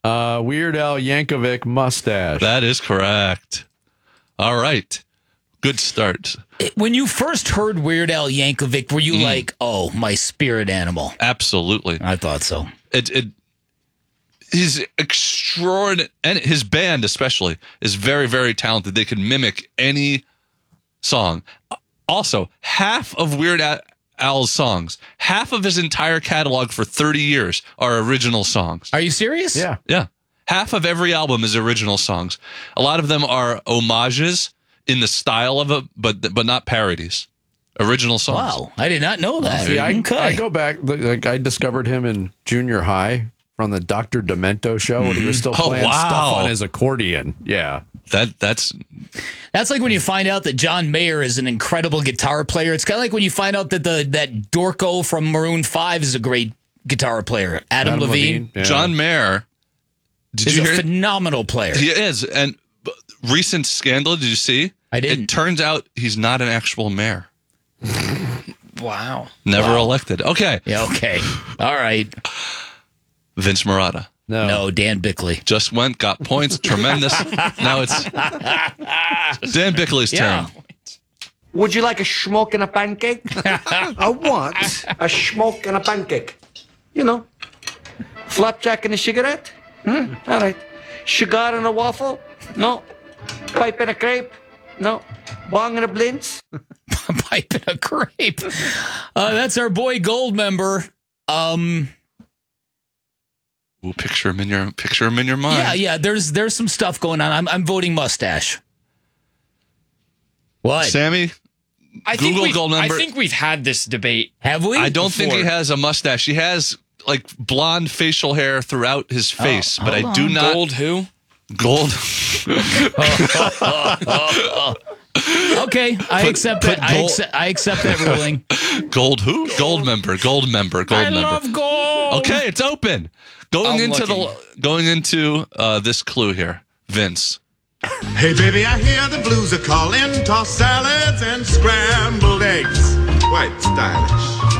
Weird Al Yankovic mustache. That is correct. All right. Good start. When you first heard Weird Al Yankovic, were you like, oh, my spirit animal? Absolutely. I thought so. He's extraordinary, and his band especially is very, very talented. They can mimic any song. Also, half of Weird Al's songs, half of his entire catalog for 30 years are original songs. Are you serious? Yeah. Yeah. Half of every album is original songs. A lot of them are homages in the style of it, but not parodies. Original songs. Wow, I did not know that. See, I Okay. go back. Like I discovered him in junior high from the Dr. Demento show when he was still playing stuff on his accordion. Yeah. That's like when you find out that John Mayer is an incredible guitar player. It's kind of like when you find out that that Dorco from Maroon 5 is a great guitar player. Adam Levine. Yeah. John Mayer. Is a phenomenal player. He is. And recent scandal, did you see? I didn't. It turns out he's not an actual mayor. Wow. Never elected. Okay. Yeah, okay. All right. Vince Marotta. No, Dan Bickley. Just went, got points. Tremendous. Now it's Dan Bickley's turn. Would you like a schmoke and a pancake? A what? A schmoke and a pancake. You know, flapjack and a cigarette? All right. Cigar and a waffle? No. Pipe and a crepe? No. Bong and a blintz? Pipe and a crepe. That's our boy Goldmember. Ooh, picture him in your mind. Yeah. There's some stuff going on. I'm voting mustache. What? Sammy, I think we've had this debate. Have we? I don't think he has a mustache. He has like blonde facial hair throughout his face, but I do not. Gold who? Gold. Okay, I accept that. I accept that ruling. Gold who? Gold member. I love gold. Okay, it's open. Going into this clue here, Vince. Hey baby, I hear the blues are calling. Tossed salads and scrambled eggs. Quite stylish.